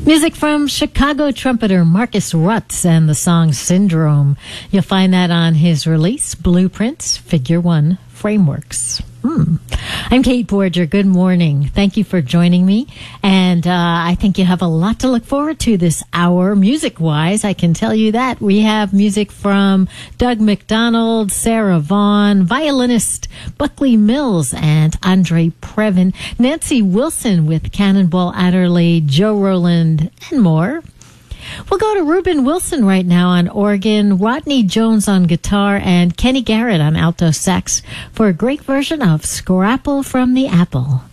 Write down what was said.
Music from Chicago trumpeter Marcus Rutz and the song Syndrome. You'll find that on his release, Blueprints, Figure One Frameworks. I'm Kate Borger. Good morning. Thank you for joining me. And I think you have a lot to look forward to this hour, music-wise. I can tell you that. We have music from Doug McDonald, Sarah Vaughan, violinist Buckley Mills, and Andre Previn, Nancy Wilson with Cannonball Adderley, Joe Roland, and more. We'll go to Reuben Wilson right now on organ, Rodney Jones on guitar, and Kenny Garrett on alto sax for a great version of Scrapple from the Apple.